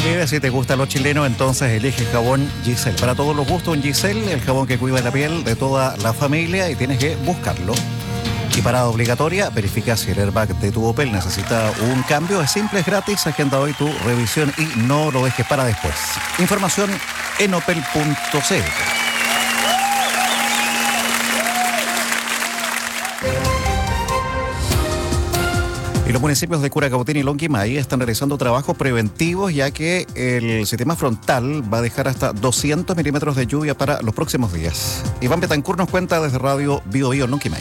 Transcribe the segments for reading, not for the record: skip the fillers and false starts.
Mira, si te gusta lo chileno, entonces elige jabón Giselle. Para todos los gustos, un Giselle, el jabón que cuida la piel de toda la familia y tienes que buscarlo. Y parada obligatoria, verifica si el airbag de tu Opel necesita un cambio. Es simple, es gratis. Agenda hoy tu revisión y no lo dejes para después. Información en opel.cl. Y los municipios de Curacautín y Lonquimay están realizando trabajos preventivos, ya que el sistema frontal va a dejar hasta 200 milímetros de lluvia para los próximos días. Iván Betancourt nos cuenta desde Radio Bio Bio Lonquimay.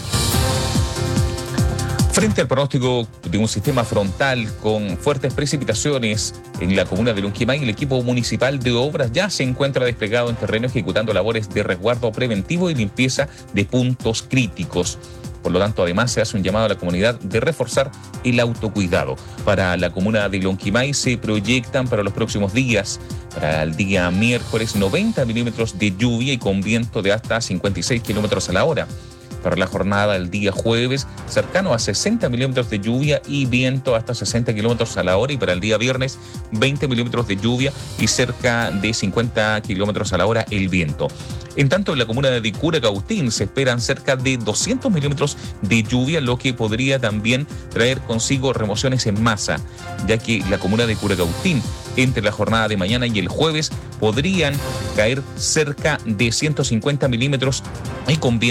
Frente al pronóstico de un sistema frontal con fuertes precipitaciones en la comuna de Lonquimay, el equipo municipal de obras ya se encuentra desplegado en terreno ejecutando labores de resguardo preventivo y limpieza de puntos críticos. Por lo tanto, además se hace un llamado a la comunidad de reforzar el autocuidado. Para la comuna de Lonquimay se proyectan para los próximos días, para el día miércoles, 90 milímetros de lluvia y con viento de hasta 56 kilómetros a la hora. Para la jornada del día jueves, cercano a 60 milímetros de lluvia y viento hasta 60 kilómetros a la hora. Y para el día viernes, 20 milímetros de lluvia y cerca de 50 kilómetros a la hora el viento. En tanto, en la comuna de Curacautín se esperan cerca de 200 milímetros de lluvia, lo que podría también traer consigo remociones en masa, ya que la comuna de Curacautín, entre la jornada de mañana y el jueves, podrían caer cerca de 150 milímetros y con viento